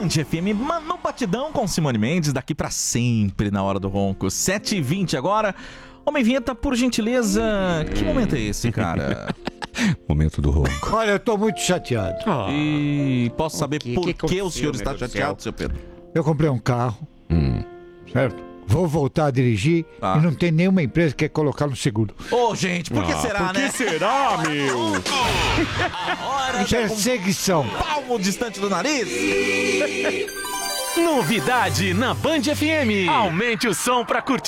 FM, no batidão com Simone Mendes, daqui pra sempre na Hora do Ronco. 7h20 agora. Homem Vinheta, por gentileza, que momento é esse, cara? Momento do ronco. Olha, eu tô muito chateado. E posso saber por que o senhor está chateado, seu Pedro? Eu comprei um carro, certo? Vou voltar a dirigir e não tem nenhuma empresa que quer colocar no seguro. Ô, gente, por que será, Por que né? será, meu? Perseguição. Palmo distante do nariz. Novidade na Band FM. Aumente o som pra curtir.